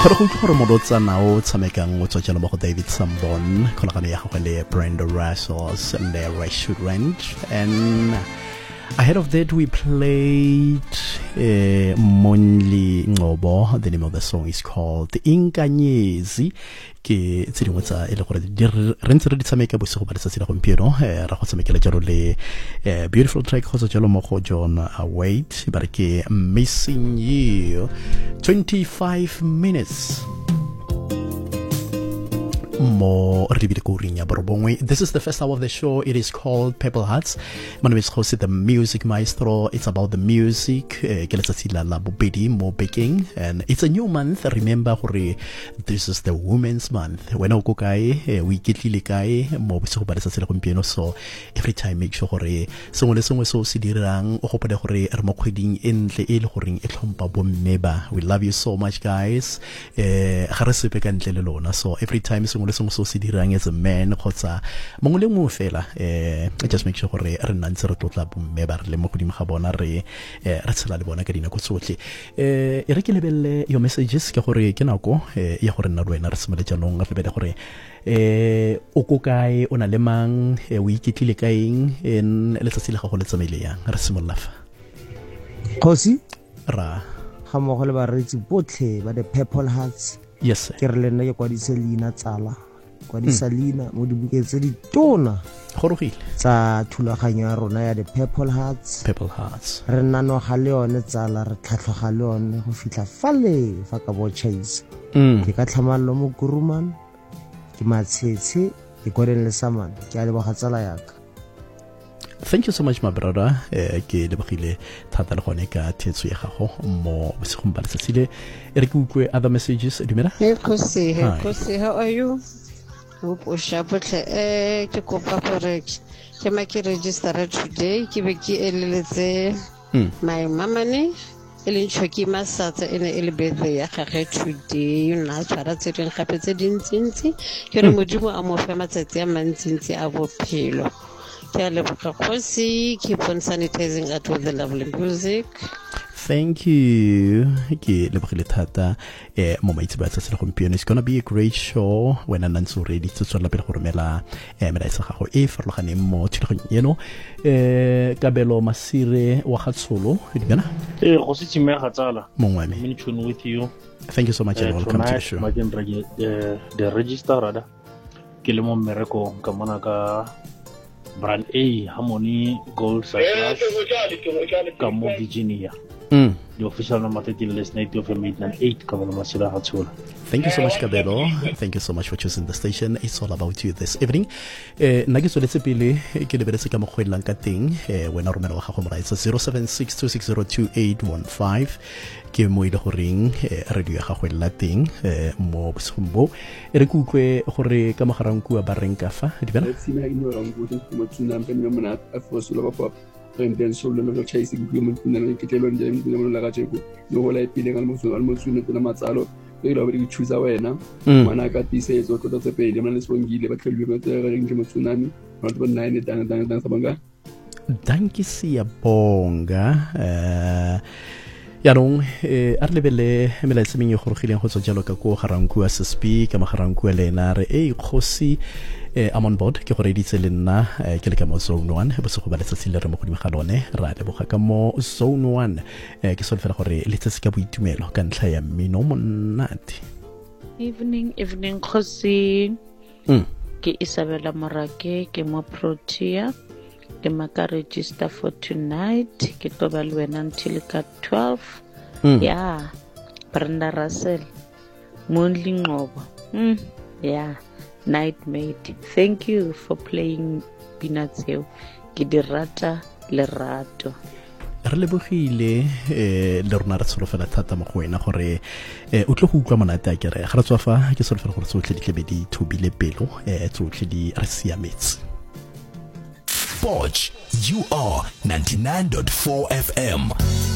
go utlwa gore molotsana o tshamekang o tswakela mo go David Sambon kgolagano ya gagwe le Brenda Russell's le Restaurant. And ahead of that we played Monli Ngobo. The name of the song is called Inkanyezi. Ke tse dingwe tsa e le gore re ntse re di tshameka bosigo ba letsatsi la gompieno ra go tshamekela jalo le beautiful track kgotsa jalo mo go John Wait ba re ke Missing You. 25 minutes more. This is the first hour of the show. It is called Purple Hearts. My name is Jose, the music maestro. It's about the music. And it's a new month. Remember, this is the Women's Month. When I go we get so every time make sure we love you so much, guys. So every time so as a man kgotsa mongwe le mongwe fela just make sure gore re nna ntse re tlotla bomme ba re le mo godimo ga bona re tshela le bona ka dinako tsotlhe e re ke lebelle your messages ke gore ke nako ya gore nna le wena re simole jaanong re lebelle gore o ko kae o na le mang o iketlile kaeng en letsatsi le gago le tsamaile yang re simolla fa Khosi ra ga mo go le ba retsi botlhe ba the Purple Hearts. Yes, ke re le nna ke kwadisa leina tsala kwadisa leina mo dibukeng tse di tona gorogile tsa thulaganyo ya rona ya the Purple Hearts re nna no ga le yone tsala re tlhatlhoga le yone go fitla fale fa ka bo chase ke ka tlhamallo mo Kuruman ke matshetse ke kodeng le saman ke a le boga tsala yaka. Thank you so much, my brother. Ke lebogile thata le gone ka thetso ya gago mo bosigong ba letsatsi le re ke utlwe other messages. Dumela. Kosi, how are you? O shapotle ke kopa gore ke ma ke register today ke be ke eleletse my mama ne ele ntshoki masatsa ene ele birthday ya gage today you know tshwara tse ding gape tse dintsintsi ke re modimo a mo fa matsatsi a mantsintsi a bophelo. Keep on sanitizing at with the lovely music. Thank you. It's gonna be a great show when I'm so ready to start la goromela melaetsa gago e farologane mo thulaganyo Kabelo Masire wa Gatsolo dibana go se tsime ga tsala mongwe me tune with you. Thank you so much and welcome to the show. The register rada ke le mo mmereko ka mona ka Brand A Harmony Gold Cyclas Kamo Virginia. The official number 30 last night of midnight 8 Kabelo Masira Hatsula. Thank you so much, Kabelo. Thank you so much for choosing the station. It's all about you this evening. Nagiso let's pele ke lebeletse ka mogwelang ka teng wena romela wa gago molaetsa 0762602815 ke mo ile goreng radio ya gago la teng mo bosombo re ku utlwe gore ka mogaranku ba reng ka fa di bana tsina ino ra go go tsuna mpe me mona afosola ba fa renden solo lo chasing ke mo tsuna le ke tlelo nje mo la ga tsego no go la ipile ka mo tsuna tsuna matsalo e lo bari choose wena mana ka tisetso tota tse pedi mona le songile ba tlhelwe mo tsega re nje mo tsunami ba tlo nna ene dang sa banga danki siyabonga yaanong a re lebele melaetsa mengwe gorogileng go tswa jalo ka ko garanku a SSP ka magaranku le ena re Kgosi I'm on board ke gore ditse le nna ke le ka mo zone 1 bosego ba letsatsi le re mo godimo ga lone ra leboga ka mo zone 1 ke solfela gore letsatsi ka boitumelo ka ntlha ya mmino monate. Evening Kgosi ke Isabella Morake ke mo Protea ke maka register for tonight ke toba le wena until ka 12 yeah Brenda Russell Monli Ngobo yeah Night Mate. Thank you for playing Pinatseo. Ke di rata lerato. Re lebogile le rona re tsolofela thata mo go wena gore o tle go utlwa monate a kere ga re tswa fa ke solofela gore tsotlhe di tlebe di thobile pelo tsotlhe di re siametse. Forge, you are 99.4 FM.